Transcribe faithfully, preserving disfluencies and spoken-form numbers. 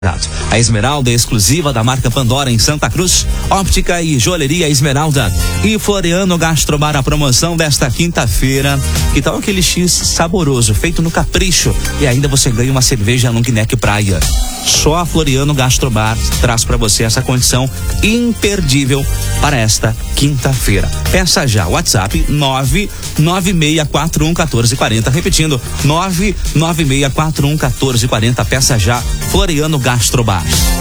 A Esmeralda é exclusiva da marca Pandora em Santa Cruz, óptica e joalheria Esmeralda e Floriano Gastrobar, a promoção desta quinta-feira. Que tal aquele X saboroso, feito no capricho, e ainda você ganha uma cerveja long neck praia. Só a Floriano Gastrobar traz para você essa condição imperdível para esta quinta-feira. Peça já, WhatsApp nove nove seis quatro um um quatro quatro zero, repetindo, nove nove seis quatro um um quatro quatro zero, peça já, Floriano Gastrobar.